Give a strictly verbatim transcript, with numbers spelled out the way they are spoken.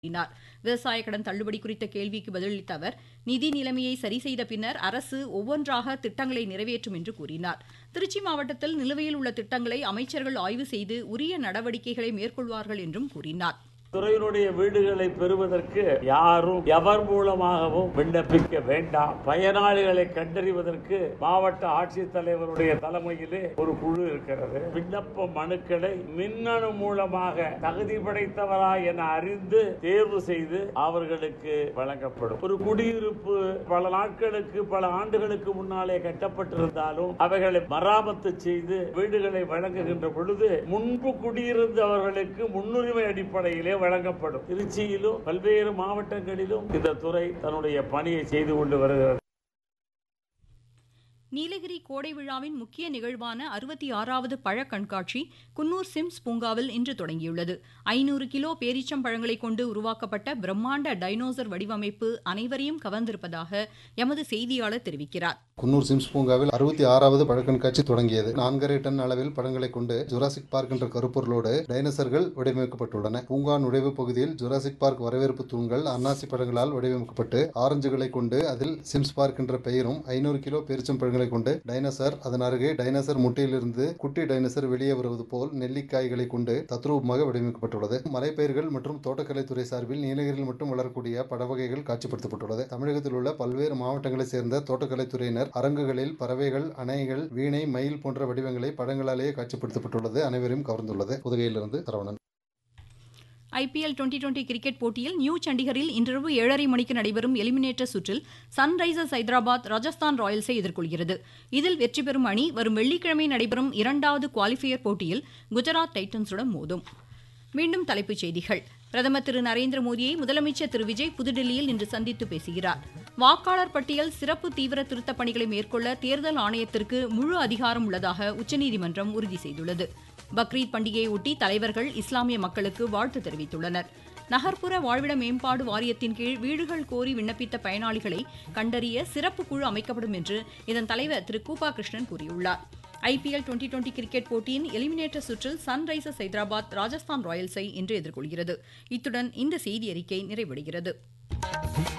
கூறினார். விவசாய கடன் தள்ளுபடி குறித்த கேள்விக்கு பதிலளித்த அவர், நிதி நிலைமையை சரி செய்த பின்னர் அரசு ஒவ்வொன்றாக திட்டங்களை நிறைவேற்றும் என்று கூறினார். திருச்சி மாவட்டத்தில் நிலுவையில் உள்ள திட்டங்களை அமைச்சர்கள் ஆய்வு செய்து உரிய நடவடிக்கைகளை மேற்கொள்வார்கள் என்றும் கூறினார். துறையினுடைய வீடுகளை பெறுவதற்கு யாரும் எவர் மூலமாகவும் விண்ணப்பிக்க வேண்டாம். பயனாளிகளை கண்டறிவதற்கு மாவட்ட ஆட்சித்தலைவருடைய தலைமையிலே ஒரு குழு இருக்கிறது. விண்ணப்ப மனுக்களை மின்னணு மூலமாக தகுதி படைத்தவரா என அறிந்து தேர்வு செய்து அவர்களுக்கு வழங்கப்படும். ஒரு குடியிருப்பு பல நாட்களுக்கு பல ஆண்டுகளுக்கு முன்னாலே கட்டப்பட்டிருந்தாலும் அவைகளை மராமத்து செய்து வீடுகளை வழங்குகின்ற பொழுது முன்பு குடியிருந்தவர்களுக்கு முன்னுரிமை அடிப்படையிலே வழங்கப்படும். திருச்சியிலும் பல்வேறு மாவட்டங்களிலும் இந்த துறை தன்னுடைய பணியை செய்து கொண்டு வருகிறது. நீலகிரி கோடை விழாவின் முக்கிய நிகழ்வான அறுபத்தி ஆறாவது பழ கண்காட்சி குன்னூர் சிம்ஸ் பூங்காவில் இன்று தொடங்கியுள்ளது. ஐநூறு கிலோ பேரீச்சம் பழங்களை கொண்டு உருவாக்கப்பட்ட பிரம்மாண்ட டைனோசர் வடிவமைப்பு அனைவரையும் கவர்ந்திருப்பதாக எமது செய்தியாளர் தெரிவிக்கிறார். குன்னூர் சிம்ஸ் பூங்காவில் அறுபத்தி ஆறாவது பழ கண்காட்சி தொடங்கியது. நான்கரை டன் அளவில் பழங்களை கொண்டு ஜுராசிக் பார்க் என்ற கருப்பொருளோடு டைனோசர்கள் வடிவமைக்கப்பட்டுள்ளன. பூங்கா நுழைவு பகுதியில் ஜுராசிக் பார்க் வரவேற்பு தூண்கள் அன்னாசி பழங்களால் வடிவமைக்கப்பட்டு ஆரஞ்சுகளை கொண்டு அதில் சிம்ஸ் பார்க் என்ற பெயரும் ஐநூறு கிலோ பேரிச்சம் பழங்களை கொண்டு டைனோசர், அதன் அருகே டைனோசர் முட்டையிலிருந்து குட்டி டைனோசர் வெளியே வருவது போல் நெல்லிக்காய்களை கொண்டு தத்ரூபமாக வடிவமைக்கப்பட்டுள்ளது. மலைப்பயிர்கள் மற்றும் தோட்டக்கலைத்துறை சார்பில் நீலகிரியில் மட்டும் வளரக்கூடிய பழ வகைகள் காட்சிப்படுத்தப்பட்டுள்ளது. தமிழகத்தில் உள்ள பல்வேறு மாவட்டங்களைச் சேர்ந்த தோட்டக்கலைத்துறையினர் அரங்குகளில் பறவைகள், அணைகள், வீணை, மயில் போன்ற வடிவங்களை படங்களாலேயே காட்சிப்படுத்தப்பட்டுள்ளது அனைவரையும் கவர்ந்துள்ளது. புதுகையிலிருந்து Saravanan. IPL twenty twenty cricket போட்டியில் நியூ சண்டிகரில் இன்றிரவு ஏழரை மணிக்கு நடைபெறும் எலிமினேட்டர் சுற்றில் சன்ரைசர்ஸ் ஹைதராபாத் ராஜஸ்தான் ராயல்ஸை எதிர்கொள்கிறது. இதில் வெற்றி பெறும் அணி வரும் வெள்ளிக்கிழமை நடைபெறும் இரண்டாவது குவாலிஃபயர் போட்டியில் குஜராத் டைட்டன்ஸுடன் மோதும். மீண்டும் தலைப்புச் செய்திகள். பிரதமர் திரு நரேந்திர மோடியை முதலமைச்சர் திரு விஜய் புதுடில்லியில் இன்று சந்தித்து பேசுகிறார். வாக்காளர் பட்டியல் சிறப்பு தீவிர திருத்தப் பணிகளை மேற்கொள்ள தேர்தல் ஆணையத்திற்கு முழு அதிகாரம் உள்ளதாக உச்சநீதிமன்றம் உறுதி செய்துள்ளது. பக்ரீத் பண்டிகையை ஒட்டி தலைவர்கள் இஸ்லாமிய மக்களுக்கு வாழ்த்து தெரிவித்துள்ளனர். நகர்ப்புற வாழ்விட மேம்பாடு வாரியத்தின் கீழ் வீடுகள் கோரி விண்ணப்பித்த பயனாளிகளை கண்டறிய சிறப்பு குழு அமைக்கப்படும் என்று இதன் தலைவர் திரு கூபா கிருஷ்ணன் கூறியுள்ளார். ஐபிஎல் டுவெண்டி டுவெண்டி கிரிக்கெட் போட்டியின் எலிமினேட்டர் சுற்றில் சன்ரைசர்ஸ் ஹைதராபாத் ராஜஸ்தான் ராயல்ஸை இன்று எதிர்கொள்கிறது. இத்துடன் இந்த செய்தி அறிக்கை நிறைவடைகிறது.